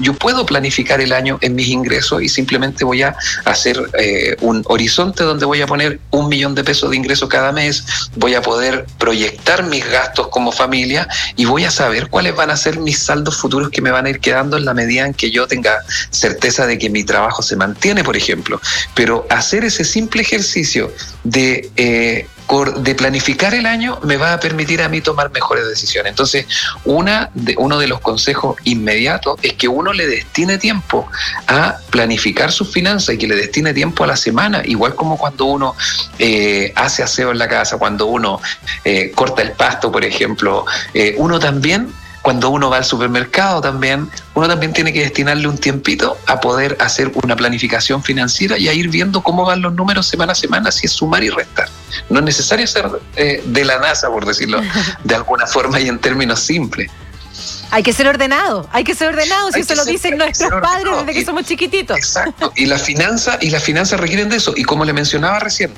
yo puedo planificar el año en mis ingresos y simplemente voy a hacer un horizonte donde voy a poner 1 millón de pesos de ingresos cada mes, voy a poder proyectar mis gastos como familia y voy a saber cuáles van a ser mis saldos futuros que me van a ir quedando en la medida en que yo tenga certeza de que mi trabajo se mantiene, por ejemplo. Pero hacer ese simple ejercicio de planificar el año me va a permitir a mí tomar mejores decisiones. Entonces, uno de los consejos inmediatos es que uno le destine tiempo a planificar sus finanzas y que le destine tiempo a la semana, igual como cuando uno hace aseo en la casa, cuando uno corta el pasto, por ejemplo. Uno también, cuando uno va al supermercado uno también tiene que destinarle un tiempito a poder hacer una planificación financiera y a ir viendo cómo van los números semana a semana, si es sumar y restar. No es necesario ser de la NASA, por decirlo de alguna forma y en términos simples. Hay que ser ordenado, si eso lo dicen nuestros padres desde que somos chiquititos. Exacto, y la finanza requieren de eso. Y como le mencionaba recién,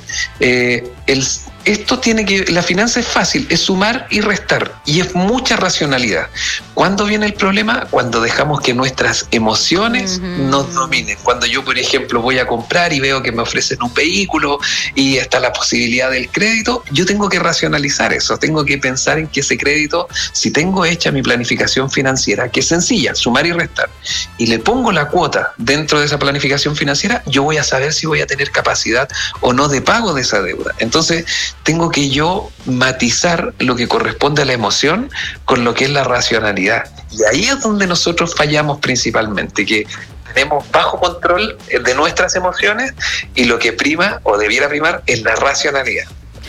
la finanza es fácil, es sumar y restar, y es mucha racionalidad. ¿Cuándo viene el problema? Cuando dejamos que nuestras emociones nos dominen. Cuando yo, por ejemplo, voy a comprar y veo que me ofrecen un vehículo y está la posibilidad del crédito, yo tengo que racionalizar eso, tengo que pensar en que ese crédito, si tengo hecha mi planificación financiera, que es sencilla, sumar y restar, y le pongo la cuota dentro de esa planificación financiera, yo voy a saber si voy a tener capacidad o no de pago de esa deuda. Entonces, tengo que yo matizar lo que corresponde a la emoción con lo que es la racionalidad. Y ahí es donde nosotros fallamos principalmente, que tenemos bajo control de nuestras emociones y lo que prima o debiera primar es la racionalidad.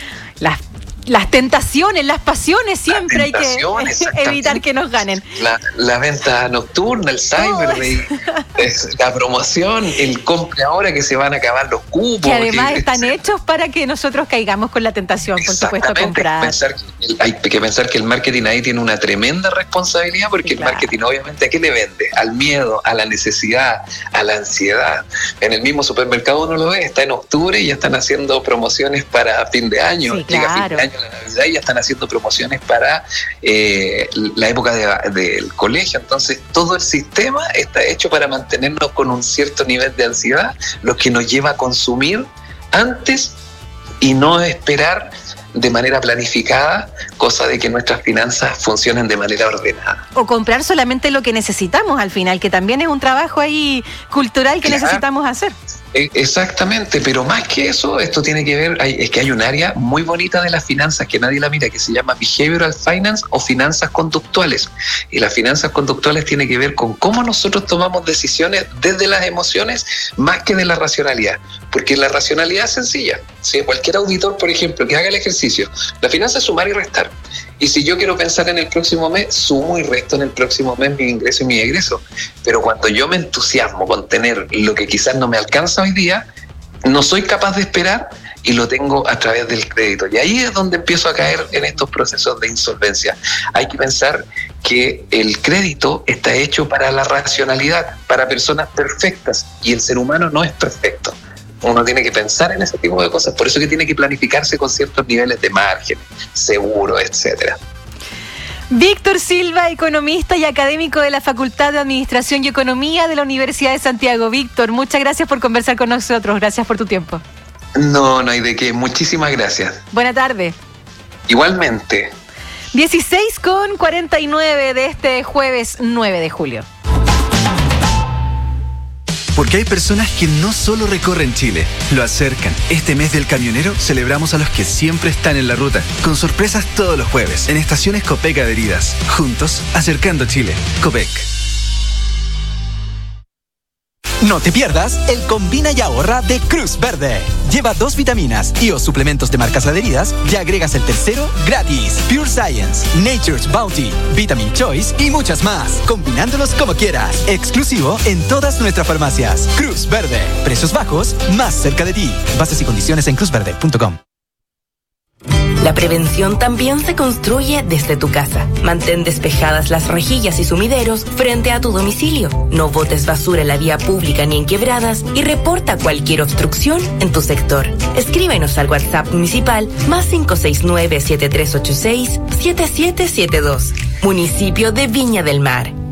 Las tentaciones, las pasiones, siempre hay que evitar que nos ganen. La venta nocturna, el Cyber Day, la promoción, el compre ahora que se van a acabar los cupos. Que además están hechos para que nosotros caigamos con la tentación, por supuesto, a comprar. Hay que pensar que el marketing ahí tiene una tremenda responsabilidad, porque el marketing obviamente ¿a qué le vende? Al miedo, a la necesidad, a la ansiedad. En el mismo supermercado uno lo ve, está en octubre y ya están haciendo promociones para fin de año. Sí, claro. Llega fin de año, la Navidad, y ya están haciendo promociones para la época del colegio. Entonces todo el sistema está hecho para mantenernos con un cierto nivel de ansiedad, lo que nos lleva a consumir antes y no esperar de manera planificada, cosa de que nuestras finanzas funcionen de manera ordenada. O comprar solamente lo que necesitamos al final, que también es un trabajo ahí cultural que necesitamos hacer. Exactamente, pero más que eso, esto tiene que ver, es que hay un área muy bonita de las finanzas que nadie la mira, que se llama Behavioral Finance o finanzas conductuales. Y las finanzas conductuales tienen que ver con cómo nosotros tomamos decisiones desde las emociones más que de la racionalidad. Porque la racionalidad es sencilla. Si cualquier auditor, por ejemplo, que haga el ejercicio, la finanza es sumar y restar. Y si yo quiero pensar en el próximo mes, sumo y resto en el próximo mes mi ingreso y mi egreso. Pero cuando yo me entusiasmo con tener lo que quizás no me alcanza hoy día, no soy capaz de esperar y lo tengo a través del crédito. Y ahí es donde empiezo a caer en estos procesos de insolvencia. Hay que pensar que el crédito está hecho para la racionalidad, para personas perfectas, y el ser humano no es perfecto. Uno tiene que pensar en ese tipo de cosas, por eso que tiene que planificarse con ciertos niveles de margen, seguro, etcétera. Víctor Silva, economista y académico de la Facultad de Administración y Economía de la Universidad de Santiago. Víctor, muchas gracias por conversar con nosotros, gracias por tu tiempo. No hay de qué, muchísimas gracias. Buena tarde. Igualmente. 16:49 de este jueves 9 de julio. Porque hay personas que no solo recorren Chile, lo acercan. Este mes del camionero celebramos a los que siempre están en la ruta, con sorpresas todos los jueves, en estaciones Copec adheridas. Juntos, acercando Chile. Copec. No te pierdas el Combina y Ahorra de Cruz Verde. Lleva 2 vitaminas y o suplementos de marcas adheridas y agregas el tercero gratis. Pure Science, Nature's Bounty, Vitamin Choice y muchas más. Combinándolos como quieras. Exclusivo en todas nuestras farmacias. Cruz Verde. Precios bajos, más cerca de ti. Bases y condiciones en cruzverde.com. La prevención también se construye desde tu casa. Mantén despejadas las rejillas y sumideros frente a tu domicilio. No botes basura en la vía pública ni en quebradas y reporta cualquier obstrucción en tu sector. Escríbenos al WhatsApp municipal +569-7386-7772. Municipio de Viña del Mar.